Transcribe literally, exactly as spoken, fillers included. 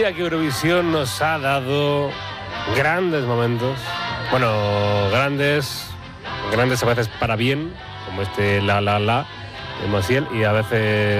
mira que Eurovisión nos ha dado grandes momentos. Bueno, grandes, grandes a veces para bien, como este La La La de Maciel, y a veces